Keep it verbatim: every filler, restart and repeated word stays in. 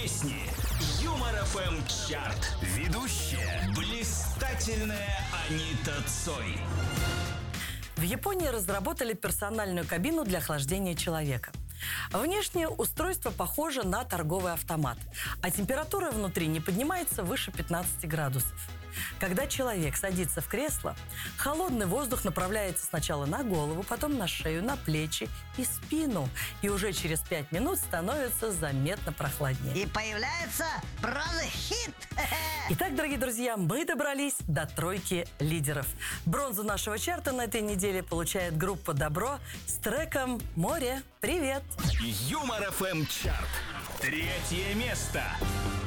песни. Юмор эф эм чарт. Ведущая блистательная Анита Цой. В Японии разработали персональную кабину для охлаждения человека. Внешнее устройство похоже на торговый автомат, а температура внутри не поднимается выше пятнадцати градусов. Когда человек садится в кресло, холодный воздух направляется сначала на голову, потом на шею, на плечи и спину. И уже через пять минут становится заметно прохладнее. И появляется бронхит. Итак, дорогие друзья, мы добрались до тройки лидеров. Бронзу нашего чарта на этой неделе получает группа «Добро» с треком «Море». Привет! Юмор эф эм чарт. Третье место.